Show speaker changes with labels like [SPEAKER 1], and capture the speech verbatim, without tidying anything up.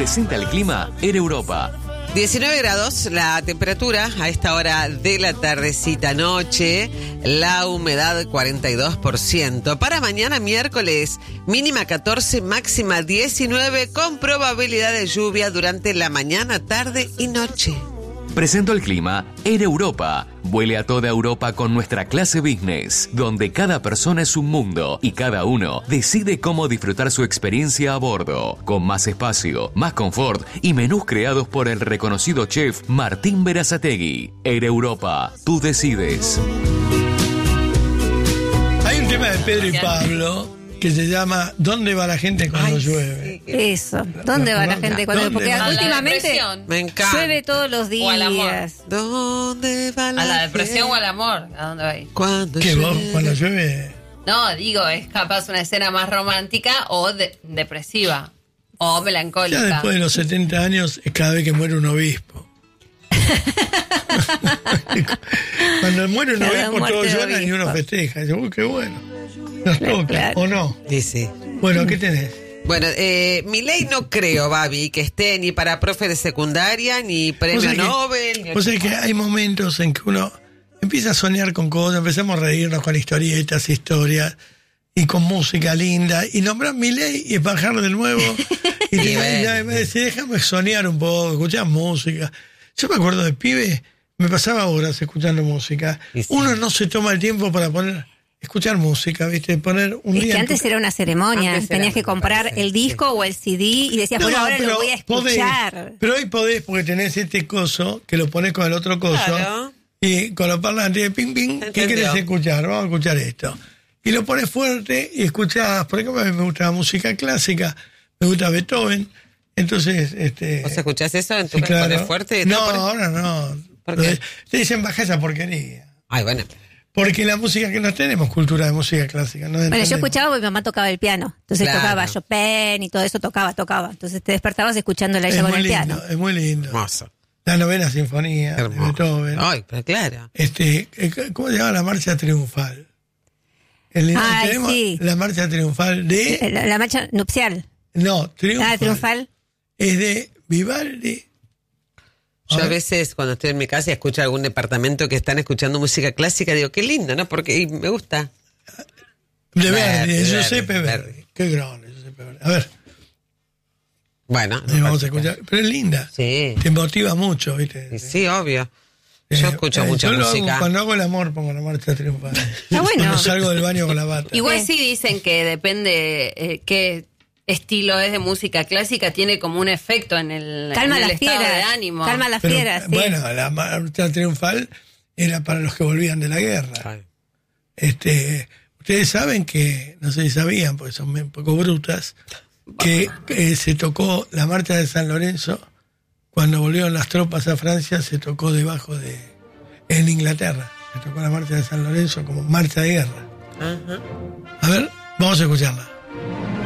[SPEAKER 1] Presenta el clima Air Europa.
[SPEAKER 2] diecinueve grados la temperatura a esta hora de la tardecita noche, la humedad cuarenta y dos por ciento. Para mañana miércoles, mínima catorce, máxima diecinueve, con probabilidad de lluvia durante la mañana, tarde y noche.
[SPEAKER 1] Presento el clima Air Europa. Vuele a toda Europa con nuestra clase business, donde cada persona es un mundo y cada uno decide cómo disfrutar su experiencia a bordo, con más espacio, más confort y menús creados por el reconocido chef Martín Berazategui. Air Europa, tú decides.
[SPEAKER 3] Hay un tema de Pedro y Pablo que se llama ¿Dónde va la gente cuando
[SPEAKER 2] Ay,
[SPEAKER 3] llueve?
[SPEAKER 2] sí.
[SPEAKER 4] Eso, ¿dónde va la gente cuando
[SPEAKER 3] ¿Dónde
[SPEAKER 4] Porque
[SPEAKER 3] va?
[SPEAKER 4] últimamente
[SPEAKER 2] Me encanta.
[SPEAKER 4] llueve todos los días.
[SPEAKER 5] O al amor.
[SPEAKER 2] ¿Dónde va la
[SPEAKER 5] ¿A la depresión
[SPEAKER 2] gente?
[SPEAKER 5] o al amor? ¿A dónde va a ir?
[SPEAKER 2] Cuando
[SPEAKER 3] ¿Qué vos
[SPEAKER 2] llueve.
[SPEAKER 3] cuando llueve?
[SPEAKER 5] No, digo, es capaz una escena más romántica o de- depresiva o
[SPEAKER 3] Ya
[SPEAKER 5] melancólica.
[SPEAKER 3] después de los setenta años es cada vez que muere un obispo. Cuando muere un
[SPEAKER 4] Cada
[SPEAKER 3] obispo
[SPEAKER 4] muerte
[SPEAKER 3] todos
[SPEAKER 4] de
[SPEAKER 3] lloran y
[SPEAKER 4] obispo.
[SPEAKER 3] uno festeja. Dice, uy, qué bueno. Nos toca,
[SPEAKER 4] Claro.
[SPEAKER 3] ¿o no?
[SPEAKER 2] Sí, sí.
[SPEAKER 3] Bueno, ¿qué tenés?
[SPEAKER 2] Bueno, eh, Milei no creo, Babi, que esté ni para profe de secundaria, ni
[SPEAKER 3] Vos
[SPEAKER 2] premio
[SPEAKER 3] sabés que-
[SPEAKER 2] Nobel. ni-
[SPEAKER 3] Vos sabés que hay momentos en que uno empieza a soñar con cosas, empezamos a reírnos con historietas, historias, y con música linda, y nombrar Milei y bajar de nuevo. Y, te,
[SPEAKER 2] Y bueno.
[SPEAKER 3] y ya me decís, déjame soñar un poco, escuchar música. Yo me acuerdo de pibe, me pasaba horas escuchando música.
[SPEAKER 2] Y sí.
[SPEAKER 3] Uno no se toma el tiempo para poner, escuchar música, ¿viste? Poner un
[SPEAKER 4] Es
[SPEAKER 3] día.
[SPEAKER 4] que
[SPEAKER 3] en tu
[SPEAKER 4] antes era una ceremonia,
[SPEAKER 2] Antes
[SPEAKER 4] tenías
[SPEAKER 2] era,
[SPEAKER 4] que comprar
[SPEAKER 2] me parece,
[SPEAKER 4] el disco
[SPEAKER 2] sí.
[SPEAKER 4] o el C D y decías,
[SPEAKER 3] No,
[SPEAKER 4] bueno, ahora
[SPEAKER 3] pero
[SPEAKER 4] lo voy a
[SPEAKER 3] podés,
[SPEAKER 4] escuchar.
[SPEAKER 3] pero hoy podés porque tenés este coso que lo pones con el otro coso
[SPEAKER 2] Claro.
[SPEAKER 3] y con los parlantes de ping ping, ¿qué
[SPEAKER 2] Entendió.
[SPEAKER 3] querés escuchar? Vamos a escuchar esto. Y lo pones fuerte y escuchás, por ejemplo, a mí me gusta la música clásica, me gusta Beethoven, entonces, este...
[SPEAKER 2] ¿Vos escuchás eso en tu
[SPEAKER 3] sí,
[SPEAKER 2] casa?
[SPEAKER 3] claro.
[SPEAKER 2] ¿Pones fuerte?
[SPEAKER 3] No,
[SPEAKER 2] pones-
[SPEAKER 3] ahora no.
[SPEAKER 2] ¿Por qué?
[SPEAKER 3] Te dicen baja esa porquería.
[SPEAKER 2] Ay, bueno.
[SPEAKER 3] Porque la música que no tenemos cultura de música clásica. No
[SPEAKER 4] Bueno, yo
[SPEAKER 3] entendemos.
[SPEAKER 4] escuchaba porque mi mamá tocaba el piano. Entonces
[SPEAKER 2] Claro.
[SPEAKER 4] tocaba Chopin y todo eso, tocaba, tocaba. Entonces te despertabas escuchándola
[SPEAKER 3] Es
[SPEAKER 4] ella con
[SPEAKER 3] muy
[SPEAKER 4] el
[SPEAKER 3] lindo,
[SPEAKER 4] piano.
[SPEAKER 3] es muy lindo.
[SPEAKER 2] Hermoso.
[SPEAKER 3] La novena sinfonía de
[SPEAKER 2] Hermoso.
[SPEAKER 3] Beethoven.
[SPEAKER 2] Ay, pero claro.
[SPEAKER 3] Este, eh, ¿cómo se llama la marcha triunfal? El,
[SPEAKER 4] Ay,
[SPEAKER 3] tenemos
[SPEAKER 4] sí.
[SPEAKER 3] la marcha triunfal de...
[SPEAKER 4] La, la marcha nupcial.
[SPEAKER 3] No, triunfal.
[SPEAKER 4] Ah, triunfal.
[SPEAKER 3] Es de Vivaldi.
[SPEAKER 2] Yo
[SPEAKER 3] Ah.
[SPEAKER 2] a veces cuando estoy en mi casa y escucho algún departamento que están escuchando música clásica, digo, qué lindo, ¿no? Porque y me gusta.
[SPEAKER 3] De
[SPEAKER 2] Verdi,
[SPEAKER 3] Verdi, de
[SPEAKER 2] Verdi,
[SPEAKER 3] Giuseppe
[SPEAKER 2] Verdi.
[SPEAKER 3] Verdi. Qué grande, Giuseppe Verdi. A ver,
[SPEAKER 2] Bueno.
[SPEAKER 3] ahí vamos a escuchar. Pero es linda.
[SPEAKER 2] Sí.
[SPEAKER 3] Te motiva mucho, ¿viste?
[SPEAKER 2] Y sí, obvio. Yo
[SPEAKER 3] Eh,
[SPEAKER 2] escucho
[SPEAKER 3] eh,
[SPEAKER 2] mucha
[SPEAKER 3] yo lo hago
[SPEAKER 2] música.
[SPEAKER 3] cuando hago el amor pongo la marcha triunfal.
[SPEAKER 4] Está bueno.
[SPEAKER 3] Cuando salgo del baño con la bata.
[SPEAKER 5] Igual
[SPEAKER 4] Sí.
[SPEAKER 5] sí dicen que depende eh, qué estilo es de música clásica, tiene como un efecto en el,
[SPEAKER 4] Calma
[SPEAKER 5] en el
[SPEAKER 4] las
[SPEAKER 5] estado
[SPEAKER 4] fieras.
[SPEAKER 5] de ánimo.
[SPEAKER 4] Calma las
[SPEAKER 3] Pero,
[SPEAKER 4] fieras, sí.
[SPEAKER 3] bueno, la marcha triunfal era para los que volvían de la guerra.
[SPEAKER 2] Ay.
[SPEAKER 3] Este, ustedes saben que, no sé si sabían, porque son un poco brutas, que eh, se tocó la marcha de San Lorenzo, cuando volvieron las tropas a Francia, se tocó debajo de, en Inglaterra, se tocó la marcha de San Lorenzo como marcha de guerra.
[SPEAKER 2] Ajá.
[SPEAKER 3] A ver, vamos a escucharla.